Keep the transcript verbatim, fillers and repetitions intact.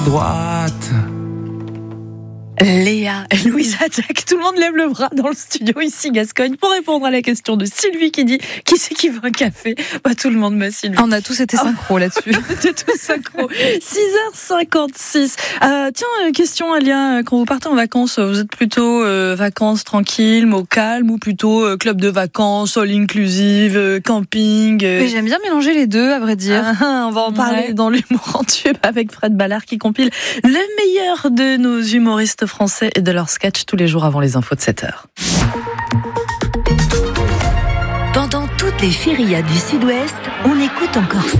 droite. Léa, Louise attaque, tout le monde lève le bras dans le studio ici Gascogne pour répondre à la question de Sylvie qui dit qui c'est qui veut un café. Bah tout le monde m'a Sylvie. On a tous été synchro là-dessus. On était tous synchro. six heures cinquante-six. Euh, tiens, question Alia, quand vous partez en vacances, vous êtes plutôt euh, vacances tranquilles, au calme ou plutôt euh, club de vacances, all inclusive, euh, camping euh... Mais j'aime bien mélanger les deux, à vrai dire. Ah, on va en parler ouais. dans l'humour en tube avec Fred Ballard qui compile le meilleur de nos humoristes français et de leurs sketchs tous les jours avant les infos de sept heures. Pendant toutes les férias du Sud-Ouest, on écoute encore